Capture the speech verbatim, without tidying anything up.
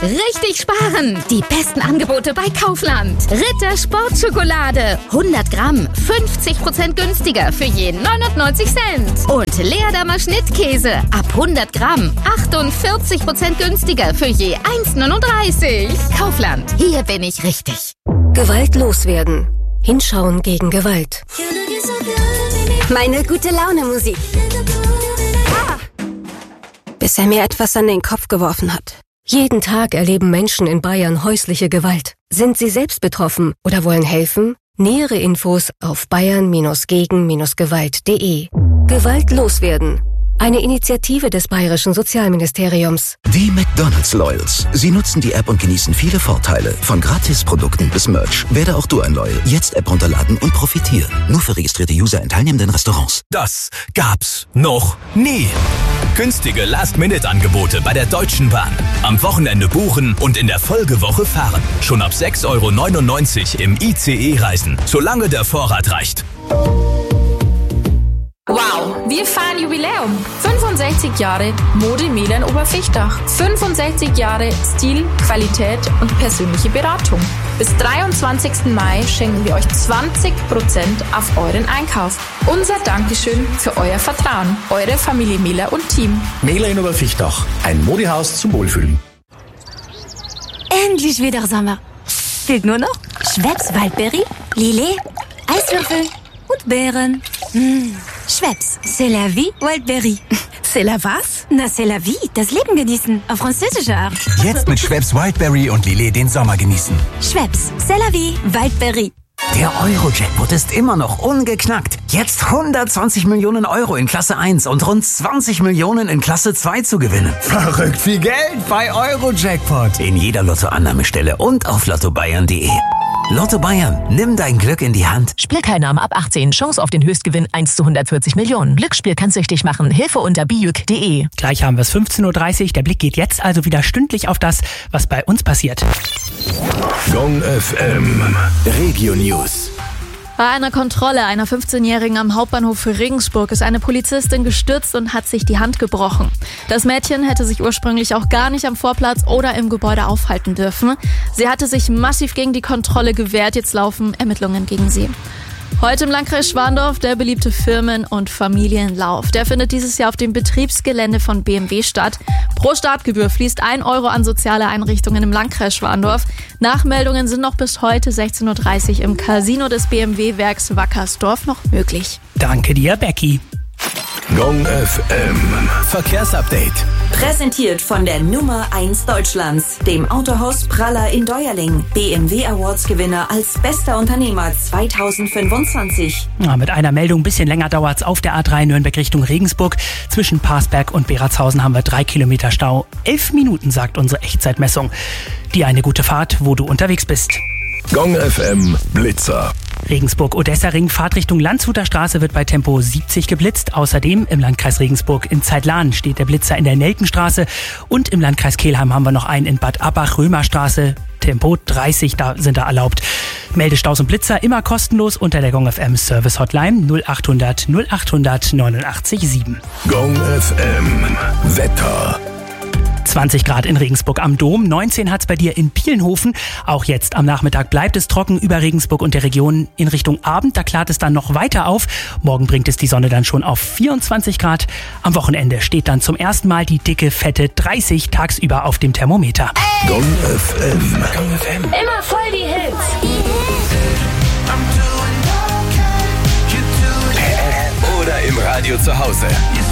Richtig sparen! Die besten Angebote bei Kaufland. Ritter Sportschokolade. hundert Gramm, fünfzig Prozent günstiger für je neunundneunzig Cent. Und Leerdammer Schnittkäse. Ab hundert Gramm, achtundvierzig Prozent günstiger für je eins neununddreißig. Kaufland, hier bin ich richtig. Gewalt loswerden. Hinschauen gegen Gewalt. Meine gute Laune Musik. Ah. Bis er mir etwas an den Kopf geworfen hat. Jeden Tag erleben Menschen in Bayern häusliche Gewalt. Sind sie selbst betroffen oder wollen helfen? Nähere Infos auf bayern gegen gewalt punkt de. Gewalt loswerden. Eine Initiative des Bayerischen Sozialministeriums. Die McDonald's Loyals. Sie nutzen die App und genießen viele Vorteile. Von Gratisprodukten bis Merch. Werde auch du ein Loyal. Jetzt App runterladen und profitieren. Nur für registrierte User in teilnehmenden Restaurants. Das gab's noch nie. Günstige Last-Minute-Angebote bei der Deutschen Bahn. Am Wochenende buchen und in der Folgewoche fahren. Schon ab sechs Euro neunundneunzig im I C E reisen. Solange der Vorrat reicht. Wow, wir feiern Jubiläum. fünfundsechzig Jahre Mode Mela Oberfichtach. fünfundsechzig Jahre Stil, Qualität und persönliche Beratung. Bis dreiundzwanzigsten Mai schenken wir euch zwanzig Prozent auf euren Einkauf. Unser Dankeschön für euer Vertrauen. Eure Familie Mela und Team. Mela in Oberfichtach. Ein Modehaus zum Wohlfühlen. Endlich wieder Sommer. Fehlt nur noch Schweppes Waldbeere, Lillet, Eiswürfel und Beeren. Mmh. Schweppes, c'est la vie, Wildberry. C'est la was? Na, c'est la vie, das Leben genießen, auf französische Art. Jetzt mit Schweppes Wildberry und Lillet den Sommer genießen. Schweppes, c'est la vie, Wildberry. Der Euro-Jackpot ist immer noch ungeknackt. Jetzt hundertzwanzig Millionen Euro in Klasse eins und rund zwanzig Millionen in Klasse zwei zu gewinnen. Verrückt viel Geld bei Euro-Jackpot. In jeder Lottoannahmestelle und auf lotto bayern punkt de. Lotto Bayern, nimm dein Glück in die Hand. Spielteilnahme ab achtzehn. Chance auf den Höchstgewinn eins zu hundertvierzig Millionen. Glücksspiel kann süchtig machen. Hilfe unter bijuk punkt de. Gleich haben wir es fünfzehn Uhr dreißig. Der Blick geht jetzt also wieder stündlich auf das, was bei uns passiert. Gong F M Regio News. Bei einer Kontrolle einer fünfzehnjährigen am Hauptbahnhof für Regensburg ist eine Polizistin gestürzt und hat sich die Hand gebrochen. Das Mädchen hätte sich ursprünglich auch gar nicht am Vorplatz oder im Gebäude aufhalten dürfen. Sie hatte sich massiv gegen die Kontrolle gewehrt. Jetzt laufen Ermittlungen gegen sie. Heute im Landkreis Schwandorf der beliebte Firmen- und Familienlauf. Der findet dieses Jahr auf dem Betriebsgelände von B M W statt. Pro Startgebühr fließt ein Euro an soziale Einrichtungen im Landkreis Schwandorf. Nachmeldungen sind noch bis heute sechzehn Uhr dreißig im Casino des B M W-Werks Wackersdorf noch möglich. Danke dir, Becky. Gong F M Verkehrsupdate. Präsentiert von der Nummer eins Deutschlands, dem Autohaus Praller in Deuerling. B M W Awards Gewinner als bester Unternehmer zweitausendfünfundzwanzig. Ja, mit einer Meldung ein bisschen länger dauert es auf der A drei Nürnberg Richtung Regensburg. Zwischen Parsberg und Beratshausen haben wir drei Kilometer Stau. Elf Minuten, sagt unsere Echtzeitmessung. Dir eine gute Fahrt, wo du unterwegs bist. Gong F M Blitzer. Regensburg-Odessa-Ring, Fahrtrichtung Landshuter Straße wird bei Tempo siebzig geblitzt. Außerdem im Landkreis Regensburg in Zeitlahn steht der Blitzer in der Nelkenstraße. Und im Landkreis Kelheim haben wir noch einen in Bad Abbach, Römerstraße. Tempo dreißig, da sind da erlaubt. Meldestaus und Blitzer immer kostenlos unter der Gong F M Service Hotline null achthundert null achthundert neunundachtzig sieben. Gong F M Wetter. zwanzig Grad in Regensburg am Dom, neunzehn hat's bei dir in Pielenhofen. Auch jetzt am Nachmittag bleibt es trocken über Regensburg und der Region. In Richtung Abend, da klart es dann noch weiter auf. Morgen bringt es die Sonne dann schon auf vierundzwanzig Grad. Am Wochenende steht dann zum ersten Mal die dicke, fette dreißig tagsüber auf dem Thermometer. Gong F M. Gong F M. Immer voll die Hits. Oder im Radio zu Hause.